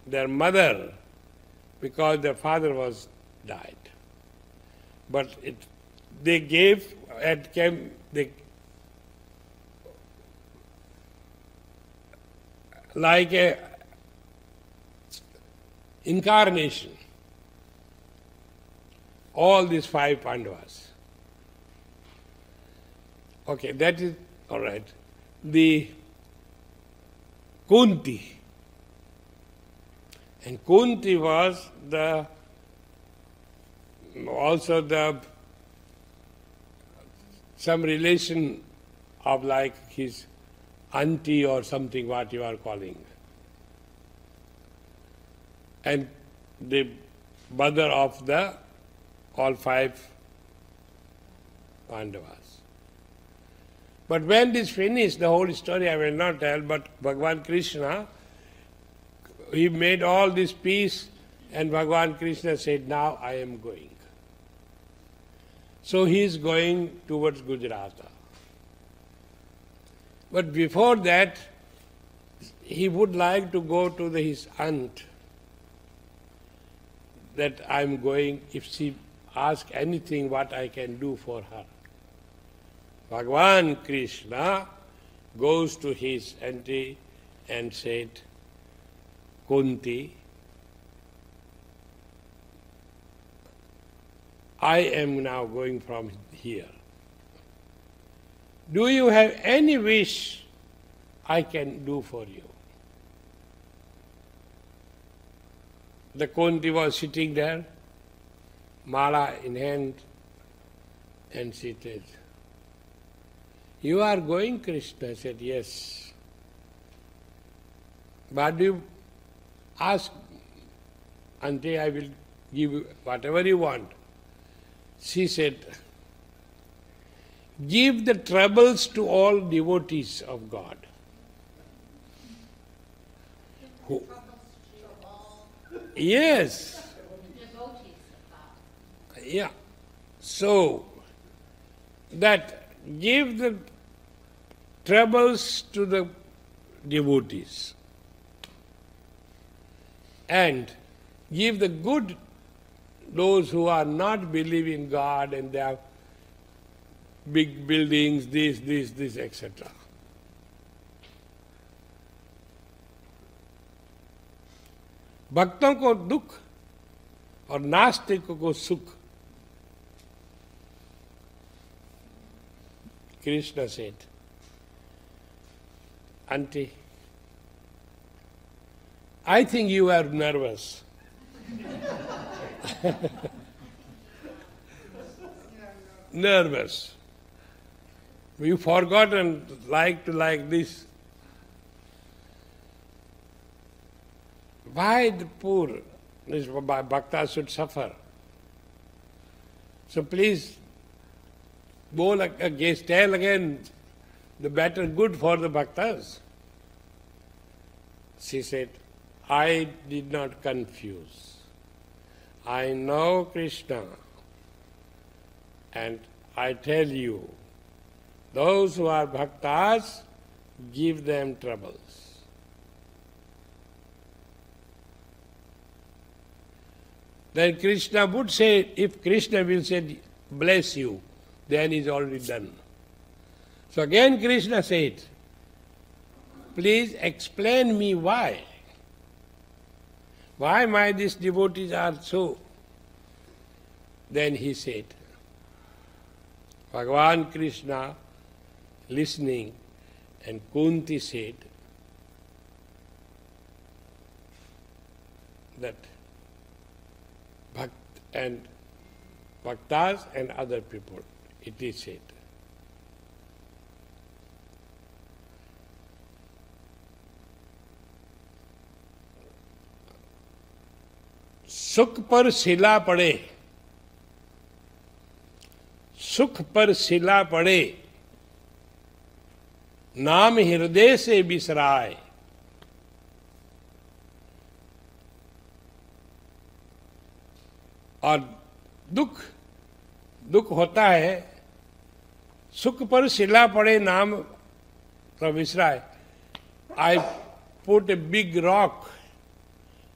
their mother because their father was died. But they gave and came, they, like a incarnation, all these 5 Pandavas. Okay, that is all right. The Kunti. And Kunti was also some relation of like his auntie or something, what you are calling. And the mother of all 5 Pandavas. But when this finished, the whole story I will not tell, but Bhagavan Krishna, he made all this peace, and Bhagavan Krishna said, now I am going. So he is going towards Gujarat. But before that, he would like to go to his aunt, that I am going, if she asks anything, what I can do for her. Bhagavan Krishna goes to his auntie and said, Kunti, I am now going from here. Do you have any wish I can do for you? The Kunti was sitting there, mala in hand, and she said, you are going, Krishna? I said, yes. But do you ask, Auntie, I will give you whatever you want. She said, give the troubles to all devotees of God. Who? Yes. Yeah. So, that give the troubles to the devotees and give the good those who are not believing God and they have big buildings, this, etc. भक्तों को दुख और नास्तिकों को सुख. Krishna said, Auntie, I think you are nervous. Nervous. You forgotten like this. Why the poor bhaktas should suffer? So please, tell again the better good for the bhaktas. She said, I did not confuse. I know Krishna, and I tell you, those who are bhaktas, give them troubles. Then Krishna would say, if Krishna will say, bless you, then it's already done. So again Krishna said, please explain me why. Why these devotees are so? Then he said, Bhagavan Krishna listening, and Kunti said that bhaktas and other people, it is said. सुख पर शिला पड़े, सुख पर शिला पड़े, नाम हृदय से बिसराए. और दुख होता है, सुख पर शिला पड़े नाम तो बिसराए. I put a big rock